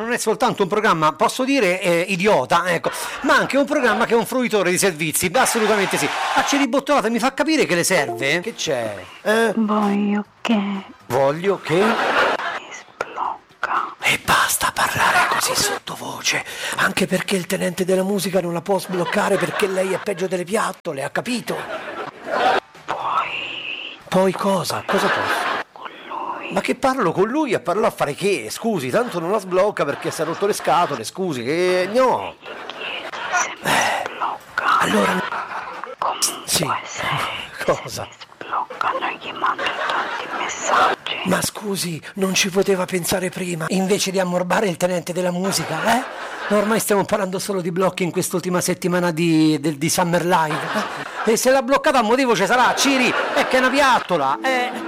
non è soltanto un programma, posso dire idiota, ecco, ma anche un programma che è un fruitore di servizi, assolutamente sì. Bottolata mi fa capire che le serve? Che c'è? Voglio che... mi sblocca. E basta parlare così sottovoce, anche perché il tenente della musica non la può sbloccare perché lei è peggio delle piattole, ha capito? Poi cosa? Cosa posso? Ma che parlo con lui? A parlare a fare che? Scusi, tanto non la sblocca perché si è rotto le scatole, scusi, che... no. Allora... sì. Cosa? Sbloccano e gli mando tanti messaggi. Ma scusi, non ci poteva pensare prima, invece di ammorbare il tenente della musica, eh? Ormai stiamo parlando solo di blocchi in quest'ultima settimana di Summer Live. E se l'ha bloccata a motivo ci sarà, Ciri, è che è una piattola,